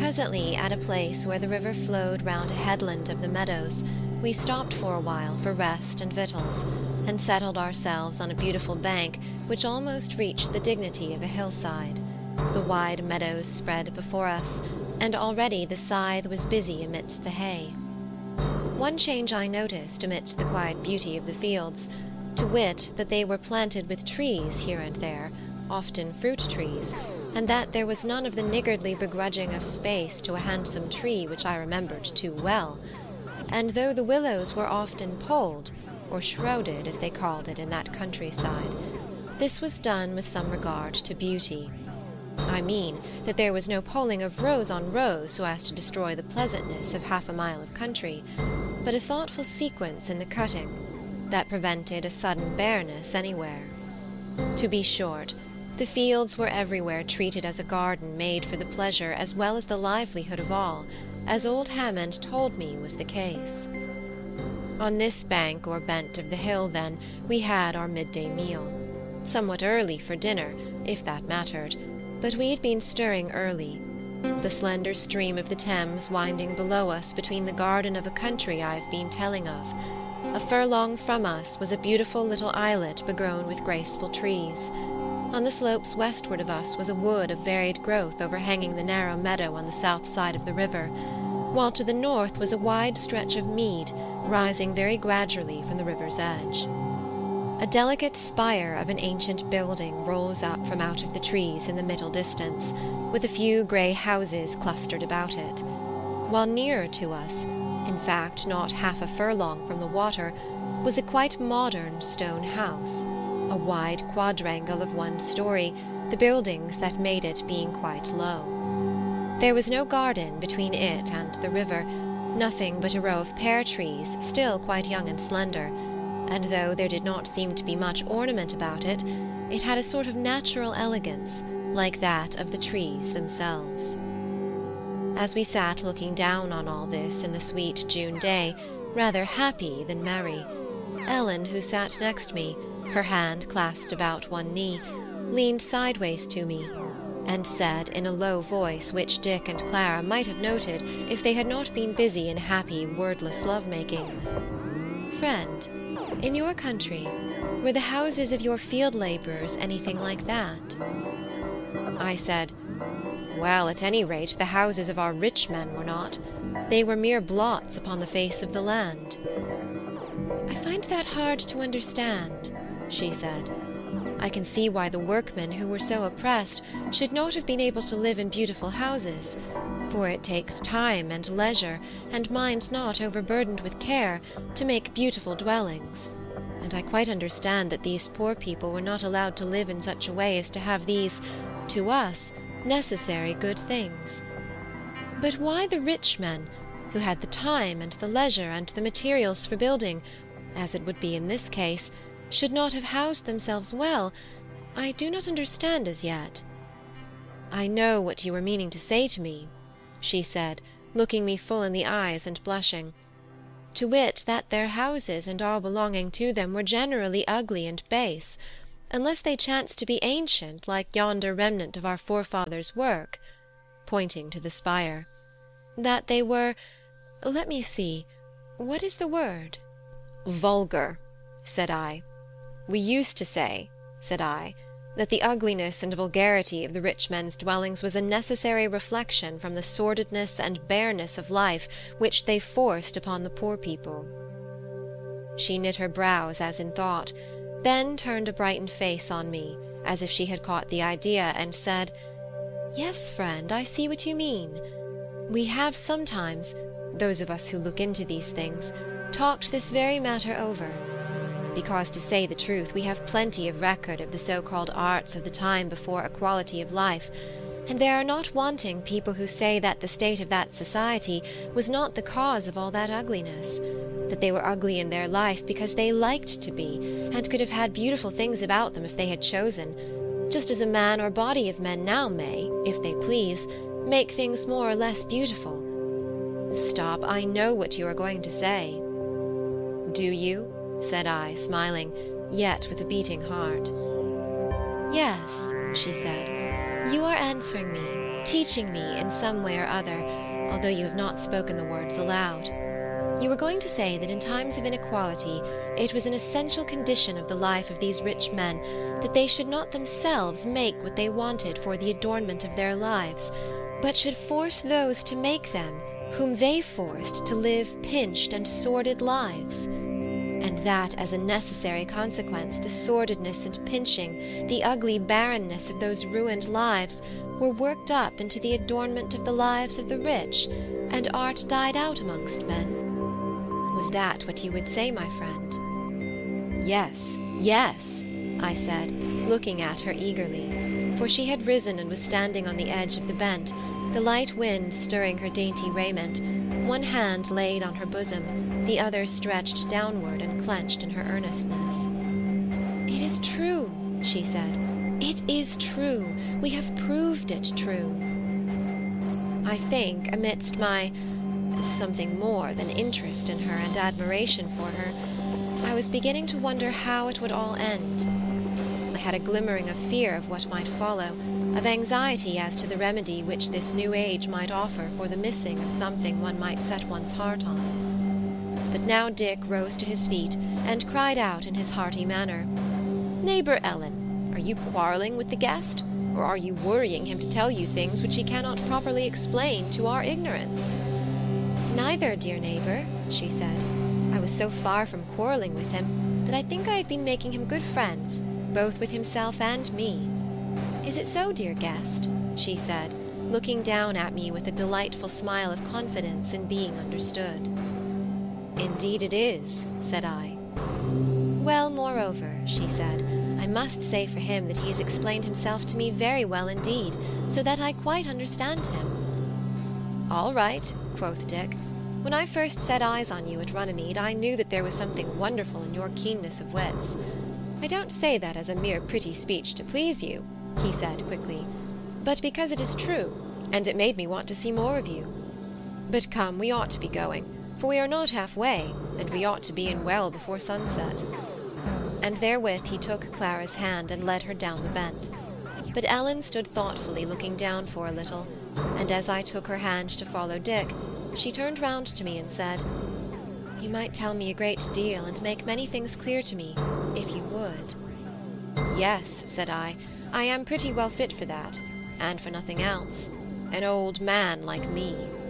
Presently, at a place where the river flowed round a headland of the meadows, we stopped for a while for rest and victuals, and settled ourselves on a beautiful bank which almost reached the dignity of a hillside. The wide meadows spread before us, and already the scythe was busy amidst the hay. One change I noticed amidst the quiet beauty of the fields, to wit, that they were planted with trees here and there, often fruit trees, and that there was none of the niggardly begrudging of space to a handsome tree which I remembered too well. And though the willows were often polled, or shrouded as they called it in that countryside, this was done with some regard to beauty. I mean that there was no poling of rows on rows so as to destroy the pleasantness of half a mile of country, but a thoughtful sequence in the cutting, that prevented a sudden bareness anywhere. To be short, the fields were everywhere treated as a garden made for the pleasure as well as the livelihood of all, as old Hammond told me was the case. On this bank or bent of the hill, then, we had our midday meal, somewhat early for dinner, if that mattered, but we had been stirring early. The slender stream of the Thames winding below us between the garden of a country I have been telling of. A furlong from us was a beautiful little islet begrown with graceful trees. On the slopes westward of us was a wood of varied growth overhanging the narrow meadow on the south side of the river, while to the north was a wide stretch of mead rising very gradually from the river's edge. A delicate spire of an ancient building rose up from out of the trees in the middle distance, with a few grey houses clustered about it, while nearer to us, in fact not half a furlong from the water, was a quite modern stone house, a wide quadrangle of one story, the buildings that made it being quite low. There was no garden between it and the river, nothing but a row of pear trees, still quite young and slender, and though there did not seem to be much ornament about it, it had a sort of natural elegance, like that of the trees themselves. As we sat looking down on all this in the sweet June day, rather happy than merry, Ellen, who sat next me, her hand clasped about one knee, leaned sideways to me, and said in a low voice which Dick and Clara might have noted if they had not been busy in happy wordless love-making, "Friend, in your country, were the houses of your field labourers anything like that?" I said, "Well, at any rate, the houses of our rich men were not. They were mere blots upon the face of the land." "I find that hard to understand," she said. "I can see why the workmen who were so oppressed should not have been able to live in beautiful houses, for it takes time and leisure, and minds not overburdened with care, to make beautiful dwellings, and I quite understand that these poor people were not allowed to live in such a way as to have these, to us, necessary good things. But why the rich men, who had the time and the leisure and the materials for building, as it would be in this case, should not have housed themselves well, I do not understand as yet." "I know what you are meaning to say to me," she said, looking me full in the eyes and blushing, "to wit, that their houses and all belonging to them were generally ugly and base, unless they chanced to be ancient like yonder remnant of our forefathers' work," pointing to the spire, "that they were, let me see, what is the word?" "Vulgar," said I. "We used to say," said I, "that the ugliness and vulgarity of the rich men's dwellings was a necessary reflection from the sordidness and bareness of life which they forced upon the poor people." She knit her brows as in thought, then turned a brightened face on me, as if she had caught the idea, and said, "Yes, friend, I see what you mean. We have sometimes, those of us who look into these things, talked this very matter over, because, to say the truth, we have plenty of record of the so-called arts of the time before equality of life, and there are not wanting people who say that the state of that society was not the cause of all that ugliness, that they were ugly in their life because they liked to be, and could have had beautiful things about them if they had chosen, just as a man or body of men now may, if they please, make things more or less beautiful. Stop, I know what you are going to say." "Do you?" said I, smiling, yet with a beating heart. "Yes," she said, "you are answering me, teaching me in some way or other, although you have not spoken the words aloud. You were going to say that in times of inequality it was an essential condition of the life of these rich men that they should not themselves make what they wanted for the adornment of their lives, but should force those to make them whom they forced to live pinched and sordid lives, and that as a necessary consequence the sordidness and pinching, the ugly barrenness of those ruined lives were worked up into the adornment of the lives of the rich, and art died out amongst men. Was that what you would say, my friend? Yes, yes, I said, looking at her eagerly, for she had risen and was standing on the edge of the bent, the light wind stirring her dainty raiment, one hand laid on her bosom, the other stretched downward and clenched in her earnestness. "It is true," she said. "It is true. We have proved it true." I think, amidst my something more than interest in her and admiration for her, I was beginning to wonder how it would all end. I had a glimmering of fear of what might follow, of anxiety as to the remedy which this new age might offer for the missing of something one might set one's heart on. But now Dick rose to his feet and cried out in his hearty manner, "Neighbour Ellen, are you quarrelling with the guest, or are you worrying him to tell you things which he cannot properly explain to our ignorance?" "Neither, dear neighbour," she said. "I was so far from quarrelling with him that I think I have been making him good friends, both with himself and me. Is it so, dear guest?" she said, looking down at me with a delightful smile of confidence in being understood. "Indeed it is," said I. "Well, moreover," she said, "I must say for him that he has explained himself to me very well indeed, so that I quite understand him." "All right," quoth Dick. "When I first set eyes on you at Runnymede, I knew that there was something wonderful in your keenness of wits. I don't say that as a mere pretty speech to please you," he said quickly, "but because it is true, and it made me want to see more of you. But come, we ought to be going, for we are not half-way, and we ought to be in well before sunset." And therewith he took Clara's hand and led her down the bent. But Ellen stood thoughtfully looking down for a little, and as I took her hand to follow Dick, she turned round to me and said, "You might tell me a great deal and make many things clear to me, if you would." "Yes," said I am pretty well fit for that, and for nothing else. An old man like me."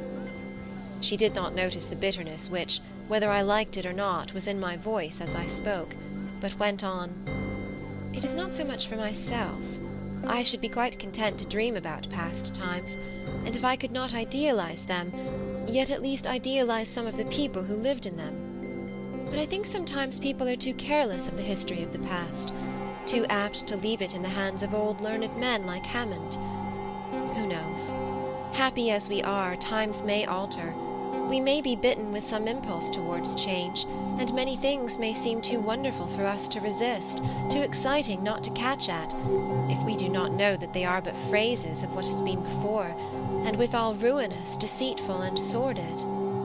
She did not notice the bitterness which, whether I liked it or not, was in my voice as I spoke, but went on, "It is not so much for myself. I should be quite content to dream about past times, and if I could not idealize them, yet at least idealize some of the people who lived in them. But I think sometimes people are too careless of the history of the past, too apt to leave it in the hands of old learned men like Hammond. Who knows? Happy as we are, times may alter. We may be bitten with some impulse towards change, and many things may seem too wonderful for us to resist, too exciting not to catch at, if we do not know that they are but phrases of what has been before, and withal ruinous, deceitful, and sordid."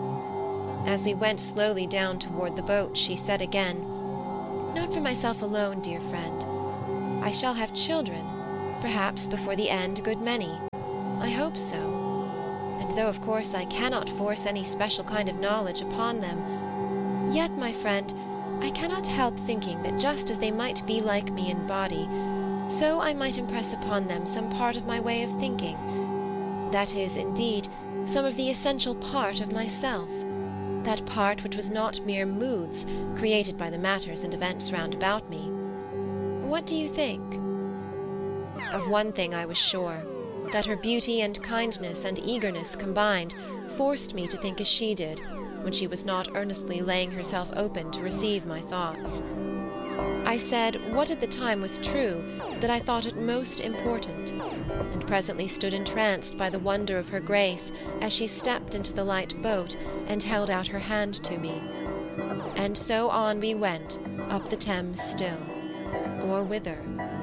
As we went slowly down toward the boat, she said again, "Not for myself alone, dear friend. I shall have children, perhaps before the end a good many. I hope so. And though of course I cannot force any special kind of knowledge upon them, yet, my friend, I cannot help thinking that just as they might be like me in body, so I might impress upon them some part of my way of thinking. That is, indeed, some of the essential part of myself, that part which was not mere moods created by the matters and events round about me. What do you think?" Of one thing I was sure, that her beauty and kindness and eagerness combined forced me to think as she did, when she was not earnestly laying herself open to receive my thoughts. I said what at the time was true, that I thought it most important, and presently stood entranced by the wonder of her grace as she stepped into the light boat and held out her hand to me. And so on we went, up the Thames still. Or whither?